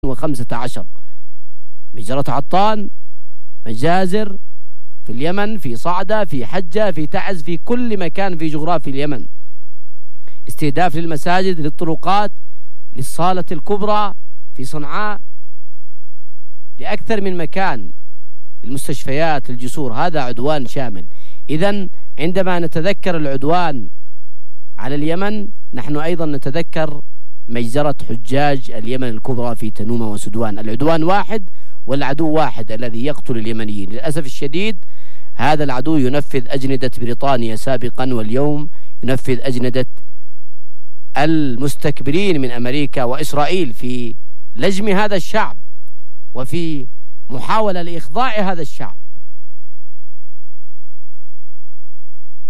2015. مجزرة عطان، مجازر في اليمن، في صعدة، في حجة، في تعز، في كل مكان في جغرافيا اليمن. استهداف للمساجد، للطرقات، للصالة الكبرى في صنعاء، لأكثر من مكان، المستشفيات، الجسور. هذا عدوان شامل. إذن عندما نتذكر العدوان على اليمن نحن أيضا نتذكر مجزرة حجاج اليمن الكبرى في تنومة وسدوان. العدوان واحد والعدو واحد الذي يقتل اليمنيين. للأسف الشديد هذا العدو ينفذ أجندة بريطانيا سابقا، واليوم ينفذ أجندة المستكبرين من أمريكا وإسرائيل في لجم هذا الشعب وفي محاولة لإخضاع هذا الشعب.